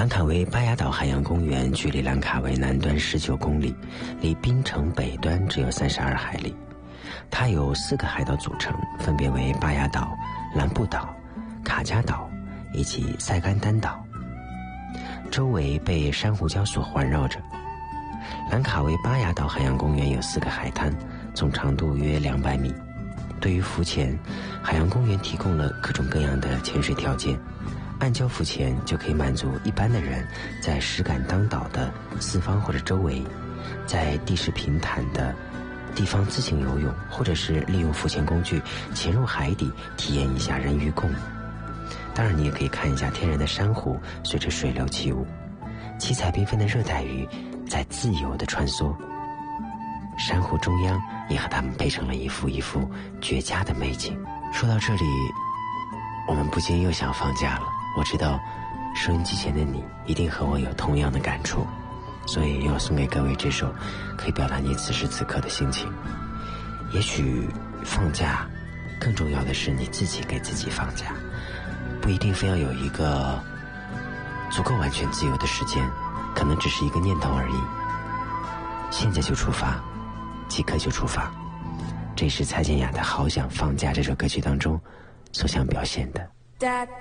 兰卡威巴雅岛海洋公园距离兰卡威南端19公里，离槟城北端只有32海里。它由4个海岛组成，分别为巴雅岛、兰布岛、卡加岛以及塞甘丹岛，周围被珊瑚礁所环绕着。兰卡威巴雅岛海洋公园有4个海滩，总长度约200米。对于浮潜，海洋公园提供了各种各样的潜水条件。暗礁浮潜就可以满足一般的人在石敢当岛的四方或者周围，在地势平坦的地方自行游泳，或者是利用浮潜工具潜入海底体验一下人鱼共。当然你也可以看一下天然的珊瑚随着水流起舞，七彩缤纷的热带鱼在自由地穿梭，珊瑚中央也和它们配成了一幅绝佳的美景。说到这里，我们不禁又想放假了。我知道收音机前的你一定和我有同样的感触，所以要送给各位这首可以表达你此时此刻的心情。也许放假更重要的是你自己给自己放假，不一定非要有一个足够完全自由的时间，可能只是一个念头而已。现在就出发，即刻就出发。这是蔡健雅的《好想放假》这首歌曲当中所想表现的。